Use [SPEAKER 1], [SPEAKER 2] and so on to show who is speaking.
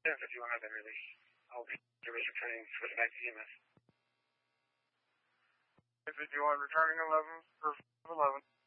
[SPEAKER 1] 1051 have been released. I'll be returning switch back to EMS. 1051 returning 11 for 11.